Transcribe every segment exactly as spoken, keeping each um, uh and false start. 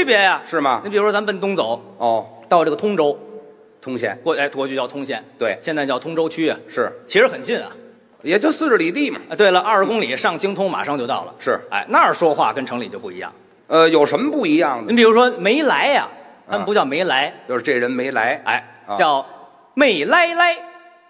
别呀， 是吗？ 你比如说咱奔东走， 哦， 到这个通州， 通县过哎过去叫通县， 对， 现在叫通州区啊， 是， 其实很近啊。 也就四十里地嘛。 啊，对了，二十公里上京通马上就到了。 是， 哎，那儿说话跟城里就不一样。 呃，有什么不一样的？ 你比如说没来呀，他们不叫没来， 就是这人没来。 哎， 啊叫没来来。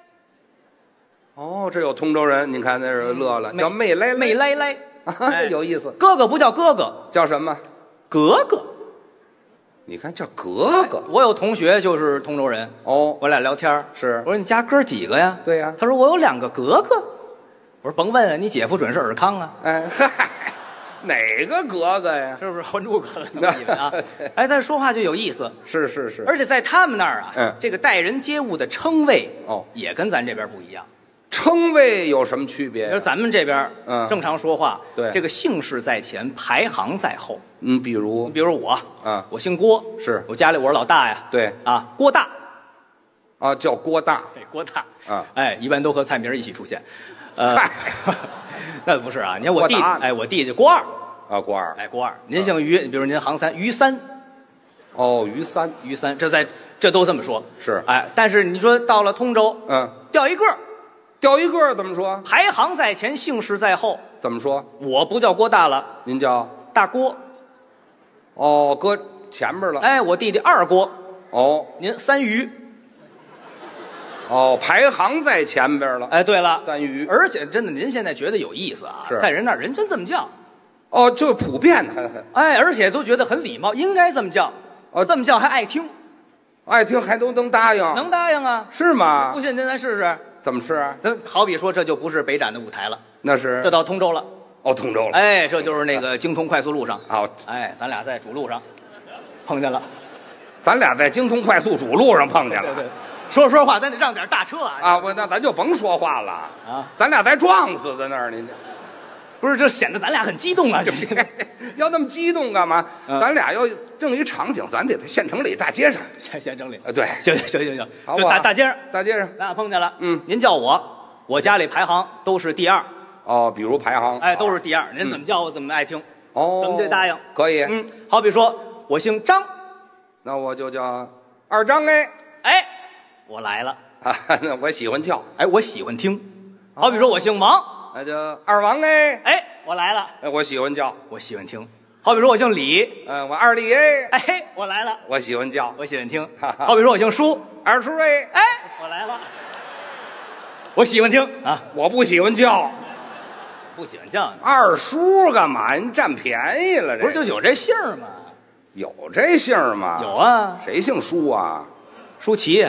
哦，这有通州人，您看那是乐了，叫没来来， 没来来， 哎，有意思。 哥哥不叫哥哥， 叫什么？ 格格。 你看叫格格。 我有同学就是通州人， 哦， 我俩聊天是我说你家哥几个呀？ 对呀他说我有两个格格。我说甭问啊，你姐夫准是尔康啊， 哎嗨，哪个格格呀？ 是不是《还珠格格》里面啊？哎，但说话就有意思， 是是是， 而且在他们那儿啊， 嗯这个待人接物的称谓哦也跟咱这边不一样。 称谓有什么区别比如咱们这边， 嗯正常说话， 对这个姓氏在前，排行在后。 嗯，比如比如我， 嗯我姓郭， 是我家里我是老大呀， 对啊，郭大， 啊，叫郭大。 对，郭大， 啊哎，一般都和蔡明一起出现，呃嗨， 那不是啊，你看我弟， 郭大呢哎，我弟弟郭二， 啊，郭二。 哎，郭二，您姓于，比如您行三，于三， 哦，于三于三，这在这都这么说， 是哎，但是你说到了通州， 嗯， 掉一个， 掉一个怎么说？ 排行在前，姓氏在后， 怎么说？ 我不叫郭大了， 您叫大郭， 哦，搁前边了。 哎，我弟弟二郭， 哦您三于， 哦，排行在前边了。 哎，对了， 三于。 而且真的，您现在觉得有意思啊， 是在人那儿人真这么叫， 哦，就普遍很很哎，而且都觉得很礼貌，应该这么叫， 哦这么叫还爱听， 爱听，还都能答应， 能答应啊？ 是吗不？信您来试试。 怎么是啊？ 咱好比说，这就不是北展的舞台了， 那是这到通州了， 哦，通州了。 哎，这就是那个京通快速路上， 好， 哎，咱俩在主路上碰见了， 咱俩在京通快速主路上碰见了。 对对，说说话咱得让点大车啊， 啊，我那咱就甭说话了啊， 咱俩再撞死在那儿，您不是，这显得咱俩很激动啊，这要那么激动干嘛？ 嗯咱俩要正一场景，咱得在县城里大街上。 先先整理， 啊，对， 行行行行行， 好不好就大大街上， 大街上。 咱俩碰见了， 嗯您叫我，我家里排行都是第二， 哦，比如排行， 哎，都是第二，您怎么叫我怎么爱听， 哦， 咱们得答应。 可以。 嗯，好比说我姓张， 那我就叫二张哎， 哎，我来了， 啊，那我喜欢叫， 哎，我喜欢听。好比说我姓王， 那就二王哎， 哎，我来了， 哎我喜欢叫， 我喜欢听。好比说我姓李， 嗯，我二李哎， 哎，我来了， 我喜欢叫， 我喜欢听。 哈哈好比说我姓舒， 二叔哎， 哎，我来了，我喜欢听啊， 我不喜欢叫， 不喜欢叫你， 二叔干嘛？您占便宜了，这不是就有这姓儿吗？ 有这姓儿吗？ 有，啊， 谁姓舒啊？ 舒淇。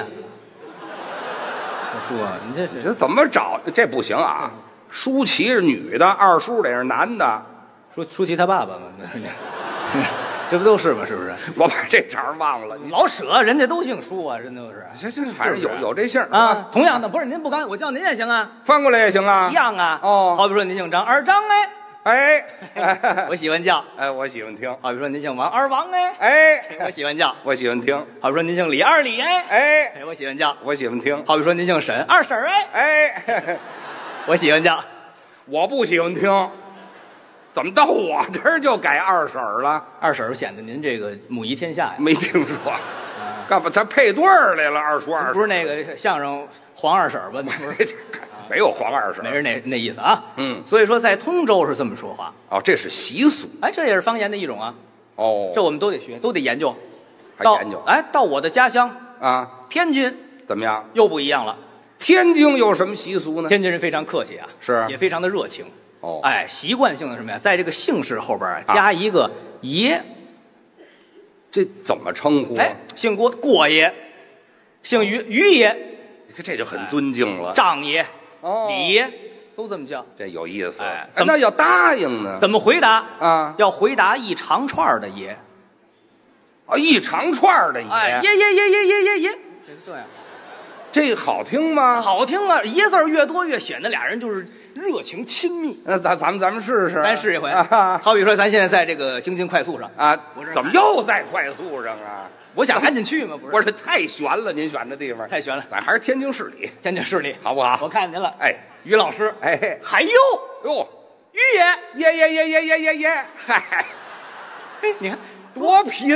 舒啊，你这这这怎么找？这不行啊！舒淇是女的，二叔得是男的。 舒舒淇他爸爸吗？这不都是吗？是不是？ 我把这茬忘了。 老舍人家都姓舒啊，人都是行行，反正有有这姓儿啊。同样的，不是您不敢，我叫您也行啊， 翻过来也行啊。 一样啊。 哦好比说您姓张，二张哎， 哎， 我喜欢叫。 哎，我喜欢听。 好比说您姓王，二王哎， 哎， 我喜欢叫。 我喜欢听。 好比说您姓李，二李哎， 哎， 哎，我喜欢叫。 我喜欢听。 好比说您姓沈，二婶哎， 哎， 我喜欢叫。 我不喜欢听。怎么到我这儿就改二婶儿了？ 二婶显得您这个母仪天下呀。 没听说。干嘛？咱配对儿来了，二叔二婶。 不是那个相声黄二婶吧？不是， 没有黄二婶， 没人那那意思啊。 嗯， 所以说在通州是这么说话。 哦，这是习俗。 哎，这也是方言的一种啊。 哦， 这我们都得学，都得研究。 还到研究哎，到我的家乡啊？ 天津怎么样？ 又不一样了。 天津有什么习俗呢？ 天津人非常客气啊， 是也非常的热情。 哦， 哎，习惯性的什么呀，在这个姓氏后边加一个爷。 这怎么称呼？ 哎，姓郭郭爷，姓于于爷， 这就很尊敬了。 张爷、 哦李爷都这么叫。 这有意思。 哎怎么那要答应呢？ 怎么回答啊？ 要回答一长串的爷。 啊，一长串的爷， 哎，爷爷爷爷爷爷爷，对啊， 这好听吗？ 好听啊！爷字儿越多，越显得俩人就是热情亲密。 那咱咱们咱们试试， 咱试一回。 啊好比说，咱现在在这个京津快速上， 啊我这！ 怎么又在快速上啊？ 我想赶紧去嘛，不是？ 不是，这太悬了，您选的地方太悬了， 咱还是天津市里， 天津市里好不好？ 我看见您了， 哎， 于老师， 哎， 还有哟， 于爷， 耶耶耶耶耶耶耶，嗨， 嘿，你看多贫